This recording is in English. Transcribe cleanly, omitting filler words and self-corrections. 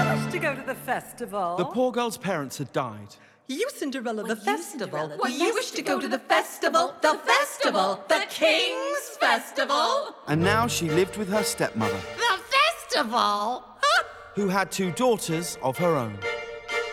wish to go to the festival. The poor girl's parents had died. You, Cinderella, the festival. You wish to go to the festival, the King's Festival. And now she lived with her stepmother, The festival? who had 2 daughters of her own.